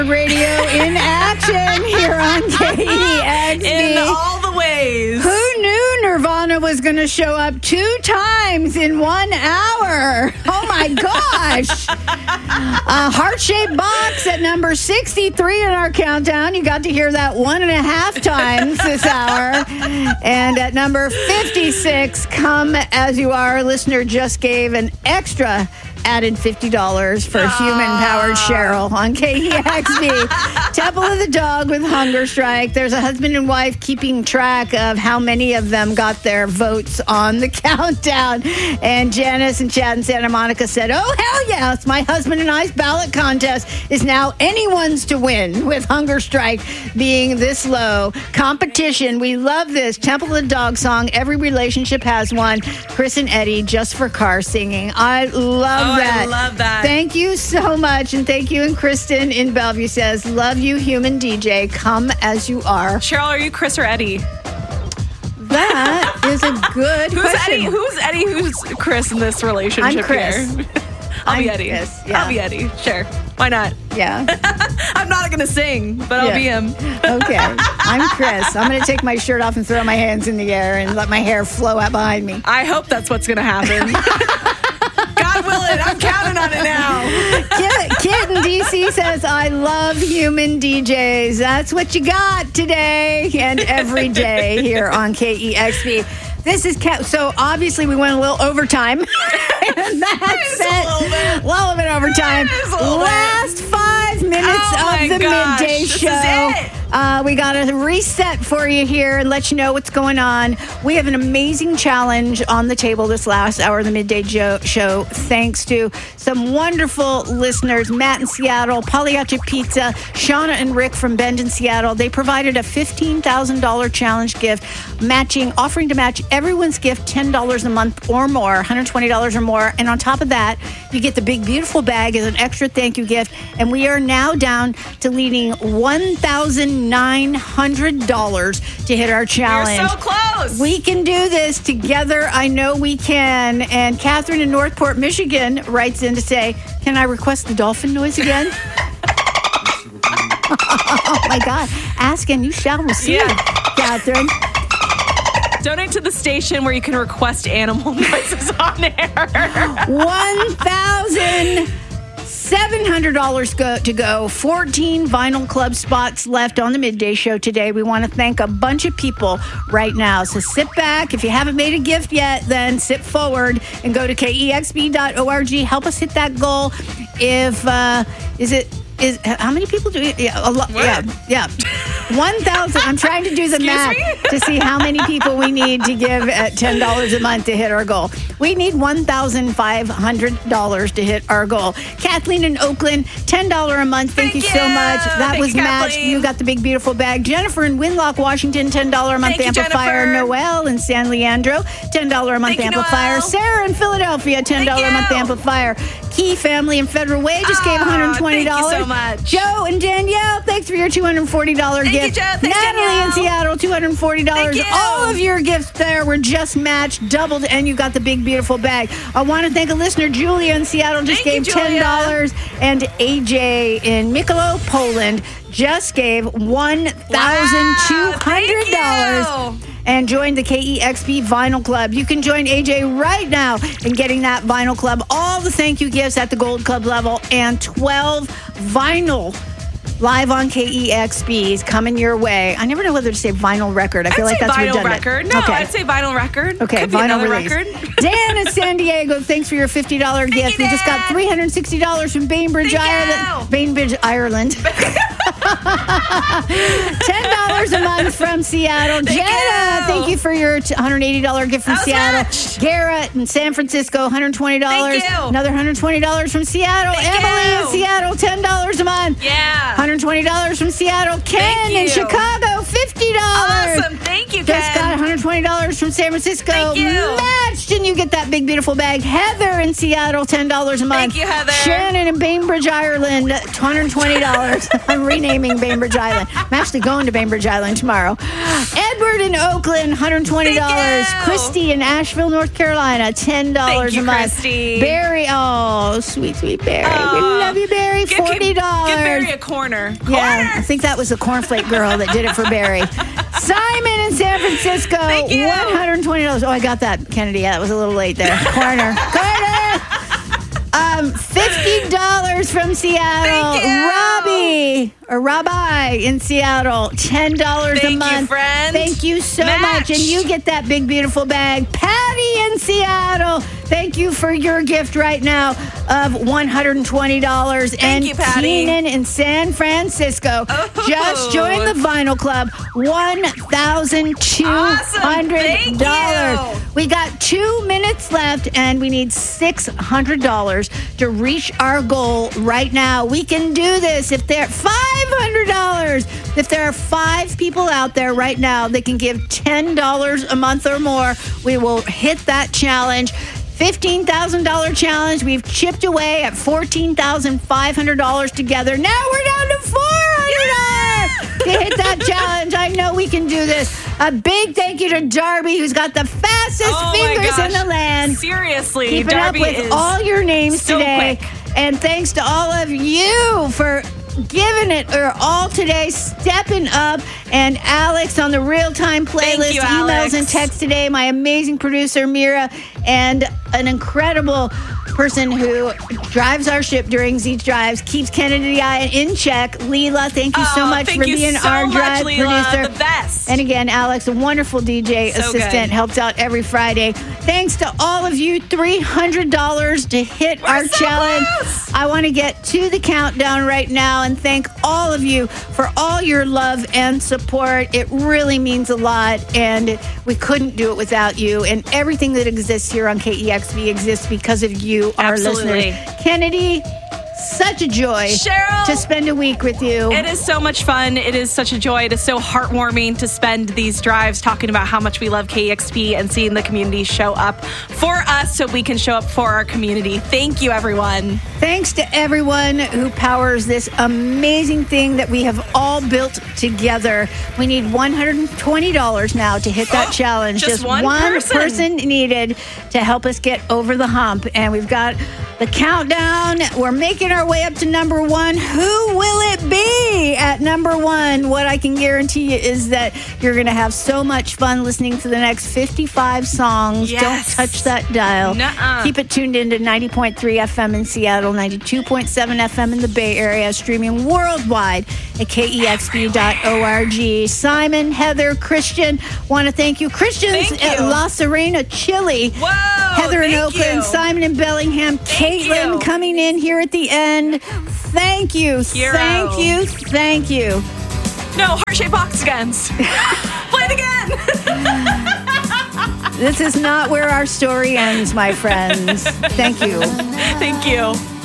Radio in action here on KEXP. In all the ways. Who knew Nirvana was going to show up 2 times in 1 hour? Oh my gosh. A heart-shaped box at number 63 in our countdown. You got to hear that 1.5 times this hour. And at number 56, Come As You Are, listener just gave an extra added $50 for human-powered Cheryl on KEXP. Temple of the Dog with Hunger Strike. There's a husband and wife keeping track of how many of them got their votes on the countdown. And Janice and Chad in Santa Monica said, oh, hell yes, my husband and I's ballot contest is now anyone's to win, with Hunger Strike being this low. Competition, we love this. Temple of the Dog song, every relationship has one. Chris and Eddie, Just for Car singing. I love that. I love that. Thank you so much. And thank you. And Kristen in Bellevue says, love you, human DJ. Come as you are. Cheryl, are you Chris or Eddie? That is a good question. Who's Eddie? Who's Chris in this relationship? I'm Chris. Here? I'll be Eddie. Chris, yeah. I'll be Eddie. Sure. Why not? Yeah. I'm not going to sing, but I'll be him. Okay. I'm Chris. I'm going to take my shirt off and throw my hands in the air and let my hair flow out behind me. I hope that's what's going to happen. God willing, I'm counting on it now. Kit in DC says, I love human DJs. That's what you got today and every day here on KEXP. This is so obviously we went a little overtime. And that's it. A little bit overtime. Last 5 minutes of the midday show. We got a reset for you here and let you know what's going on. We have an amazing challenge on the table this last hour of the midday show, thanks to some wonderful listeners. Matt in Seattle, Pagliacci Pizza, Shauna and Rick from Bend in Seattle. They provided a $15,000 challenge gift, offering to match everyone's gift $10 a month or more, $120 or more. And on top of that, you get the big, beautiful bag as an extra thank you gift. And we are now down to leading $1,900 to hit our challenge. You're so close. We can do this together. I know we can. And Catherine in Northport, Michigan writes in to say, can I request the dolphin noise again? Oh, my God. Ask and you shall receive, Catherine. Donate to the station where you can request animal noises on air. $1,700 to go. 14 Vinyl Club spots left on the midday show today. We want to thank a bunch of people right now. So sit back. If you haven't made a gift yet, then sit forward and go to KEXP.org. Help us hit that goal. If, how many people do it? Yeah, a lot. Yeah. 1,000. I'm trying to do the math to see how many people we need to give at $10 a month to hit our goal. We need $1,500 to hit our goal. Kathleen in Oakland, $10 a month. Thank you so much. That was matched. You got the big, beautiful bag. Jennifer in Winlock, Washington, $10 a month amplifier. Noelle in San Leandro, $10 a month amplifier. Noelle. Sarah in Philadelphia, $10 a month amplifier. Key family in Federal Way just gave $120. Thank you so much. Joe and Danielle, thanks for your $240 gift. Thank you, Joe. Thanks, Natalie Danielle. in Seattle, $240. Thank you. All of your gifts there were just matched, doubled, and you got the big, beautiful bag. I want to thank a listener, Julia in Seattle, just gave $10. And AJ in Mikolo, Poland, just gave $1,200. And join the KEXP Vinyl Club. You can join AJ right now in getting that Vinyl Club. All the thank you gifts at the Gold Club level and 12 vinyl live on KEXP is coming your way. I never know whether to say vinyl record. I feel like that's redundant. Record. No, okay. I'd say vinyl record. Okay, could vinyl be release. record. Dan in San Diego, thanks for your $50 gift. We just got $360 from Bainbridge, Ireland. Bainbridge, Ireland. $10 a month from Seattle. Jenna, thank you for your $180 gift from Seattle. Garrett in San Francisco, $120. Another $120 from Seattle. Emily in Seattle, $10 a month. Yeah. $120 from Seattle. Ken in Chicago, $50. Awesome. Thank you, Ken. Just got $120 from San Francisco. Thank you. Matched, and you get that big, beautiful bag. Heather in Seattle, $10 a month. Thank you, Heather. Shannon in Bainbridge, Ireland, $220. I'm renaming Bainbridge Island. I'm actually going to Bainbridge Island tomorrow. Edward in Oakland, $120. Thank you. Christy in Asheville, North Carolina, $10 Thank you, a month. Christy. Barry, oh, sweet, sweet Barry. We love you, Barry. $40. Give Barry a corner. Yeah, I think that was the cornflake girl that did it for Barry. Simon in San Francisco, Thank you. $120. Oh, I got that, Kennedy. Yeah, that was a little late there. Corner. $50 from Seattle. Thank you. Rabbi in Seattle, $10 a Thank month. you, friend. Thank you so Match. much. And you get that big, beautiful bag. Patty in Seattle, thank you for your gift right now of $120. Thank you, Patty. Keenan in San Francisco just joined the Vinyl Club, $1,200. Awesome. Thank you. We got 2 minutes left, and we need $600 to reach our goal right now. We can do this. If there $500, if there are 5 people out there right now that can give $10 a month or more, we will hit that challenge. $15,000 challenge. We've chipped away at $14,500 together. Now we're down to $400 to hit that challenge. I know we can do this. A big thank you to Darby, who's got the fastest fingers in the land. Seriously, Keeping Darby up with is all your names so today. quick. And thanks to all of you for giving it all today, stepping up. And Alex on the real-time playlist, you, emails Alex. and texts today. My amazing producer, Mira, and an incredible person who drives our ship during Zeech Drives, keeps Kennedy in check. Leela, thank you so much for being our drive producer. The best. And again, Alex, a wonderful DJ So assistant, good. helps out every Friday. Thanks to all of you, $300 to hit our so challenge. close. I want to get to the countdown right now and thank all of you for all your love and support. It really means a lot, and we couldn't do it without you. And everything that exists here on KEXV exists because of you, our Absolutely. listeners. Kennedy, such a joy Cheryl, to spend a week with you. it is so much fun. It is such a joy. It is so heartwarming to spend these drives talking about how much we love KEXP and seeing the community show up for us so we can show up for our community. Thank you, everyone. Thanks to everyone who powers this amazing thing that we have all built together. We need $120 now to hit that challenge. just one person. needed to help us get over the hump. And we've got the countdown. We're making our way up to number 1. Who will it be at number 1? What I can guarantee you is that you're going to have so much fun listening to the next 55 songs. Yes. Don't touch that dial. Nuh-uh. Keep it tuned in to 90.3 FM in Seattle, 92.7 FM in the Bay Area, streaming worldwide at KEXP.org. Simon, Heather, Christian, want to thank you. Christian's Thank at you. La Serena, Chile. Whoa. Heather in thank Oakland, you. Simon in Bellingham, Thank Caitlin you. coming in here at the end. Thank you. Hero. Thank you. Thank you. No, heart-shaped box again. Play it again. This is not where our story ends, my friends. Thank you. Thank you.